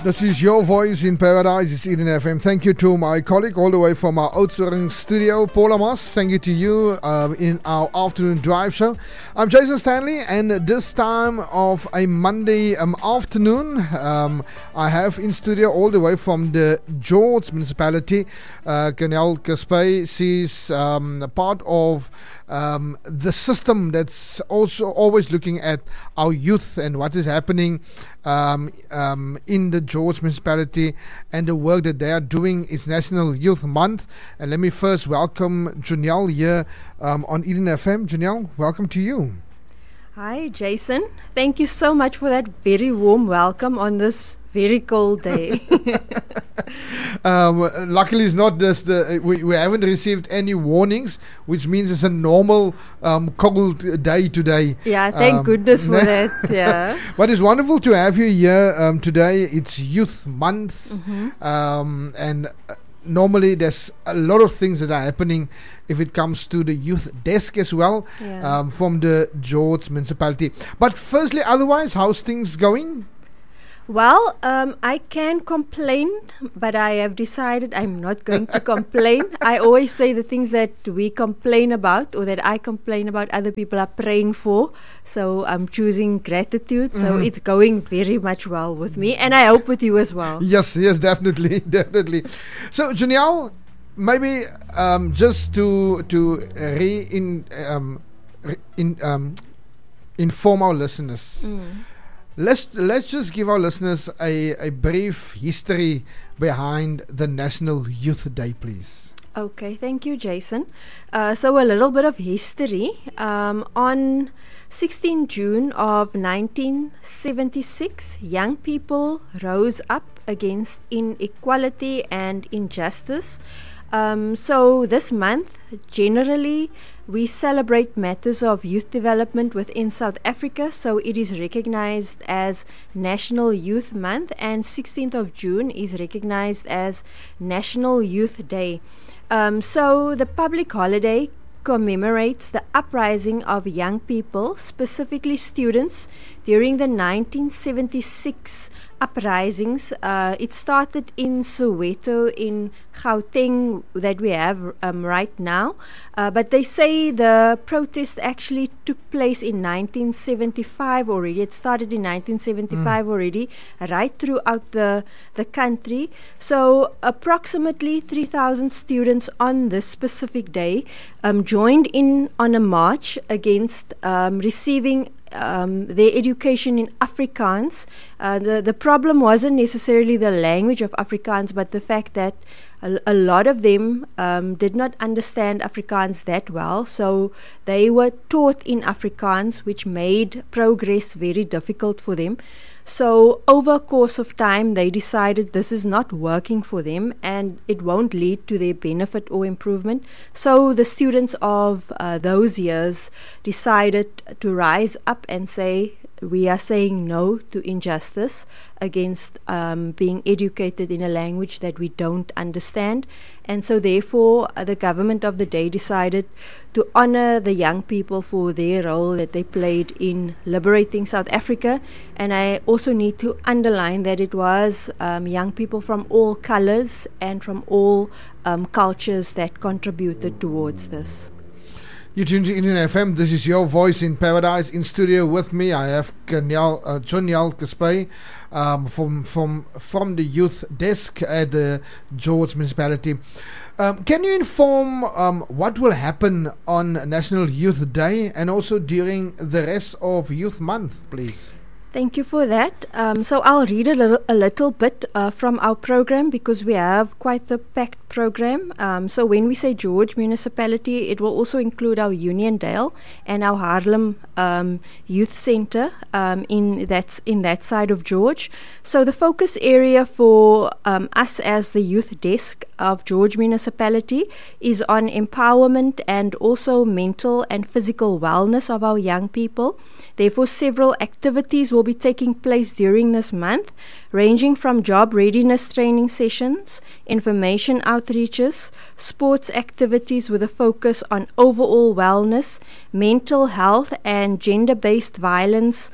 This is Your Voice in Paradise. It's Eden FM. Thank you to my colleague all the way from our Oudtshoorn studio, Paula Moss. Thank you to you in our afternoon drive show. I'm Jason Stanley, and this time of a Monday afternoon, I have in studio all the way from the George municipality, Cornél Kispay. She's part of the system that's also always looking at our youth and what is happening in the George municipality, and the work that they are doing is National Youth Month. And let me first welcome Jonelle here on Eden FM. Jonelle, welcome to you. Hi Jason, thank you so much for that very warm welcome on this very cold day. Luckily it's not just we haven't received any warnings, which means it's a normal cold day today. Yeah, thank goodness for that. Yeah. But it's wonderful to have you here today. It's Youth Month, and normally there's a lot of things that are happening if it comes to the youth desk as well, from the George municipality. But firstly, otherwise, how's things going? Well, I can complain, but I have decided I'm not going to complain. I always say the things that we complain about, or that I complain about, other people are praying for. So I'm choosing gratitude. So it's going very much well with me, and I hope with you as well. Yes, definitely, definitely. So, Jonelle, maybe just to inform our listeners. Let's just give our listeners a brief history behind the National Youth Day, please. Okay, thank you, Jason. So a little bit of history. On 16 June of 1976, young people rose up against inequality and injustice. So this month, generally, we celebrate matters of youth development within South Africa. So it is recognized as National Youth Month, and 16th of June is recognized as National Youth Day. So the public holiday commemorates the uprising of young people, specifically students, during the 1976 uprisings. It started in Soweto, in Gauteng, that we have right now. But they say the protest actually took place in 1975 already. It started in 1975 already, right throughout the country. So approximately 3,000 students on this specific day joined in on a march against receiving their education in Afrikaans. The problem wasn't necessarily the language of Afrikaans, but the fact that a lot of them did not understand Afrikaans that well, so they were taught in Afrikaans, which made progress very difficult for them. So over a course of time, they decided this is not working for them and it won't lead to their benefit or improvement. So the students of those years decided to rise up and say, we are saying no to injustice against being educated in a language that we don't understand. And so therefore the government of the day decided to honor the young people for their role that they played in liberating South Africa. And I also need to underline that it was young people from all colors and from all cultures that contributed towards this. You tune to Eden FM. This is Your Voice in Paradise. In studio with me, I have Jonelle Kispay from the youth desk at the George municipality. Can you inform what will happen on National Youth Day and also during the rest of Youth Month, please? Thank you for that. So I'll read a little bit from our program, because we have quite the packed program. So when we say George municipality, it will also include our Uniondale and our Haarlem Youth Centre in that side of George. So the focus area for us as the youth desk of George municipality is on empowerment and also mental and physical wellness of our young people. Therefore, several activities will be taking place during this month, ranging from job readiness training sessions, information outreaches, sports activities with a focus on overall wellness, mental health and gender-based violence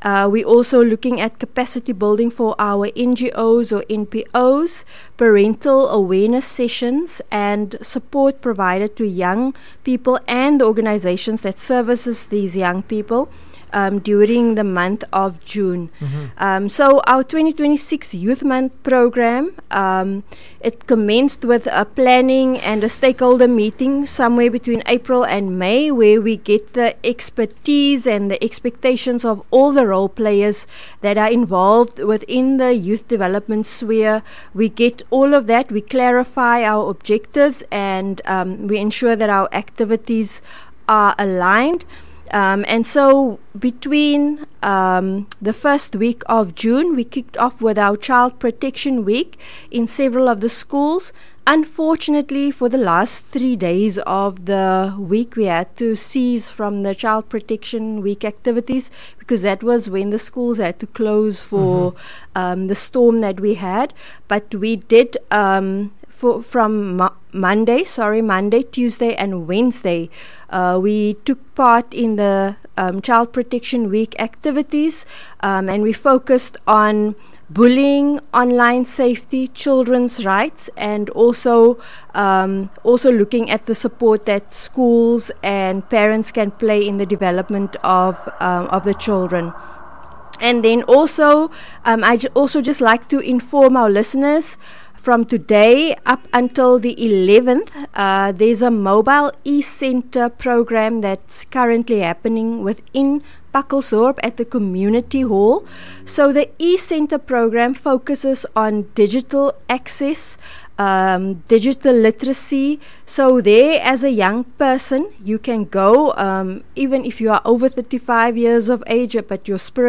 We're also looking at capacity building for our NGOs or NPOs, parental awareness sessions, and support provided to young people and the organizations that services these young people during the month of June. So our 2026 Youth Month program, it commenced with a planning and a stakeholder meeting somewhere between April and May, where we get the expertise and the expectations of all the role players that are involved within the youth development sphere. We get all of that, we clarify our objectives, and we ensure that our activities are aligned. And so between the first week of June, we kicked off with our Child Protection Week in several of the schools. Unfortunately, for the last 3 days of the week, we had to cease from the Child Protection Week activities because that was when the schools had to close for the storm that we had. But we did from Monday, Tuesday and Wednesday, we took part in the Child Protection Week activities, and we focused on bullying, online safety, children's rights, and also looking at the support that schools and parents can play in the development of the children. And then also, also just like to inform our listeners, from today up until the 11th, there's a mobile e-center program that's currently happening within Pakkelsdorp at the community hall. So the e-center program focuses on digital access, digital literacy. So there, as a young person, you can go, even if you are over 35 years of age, but your spirit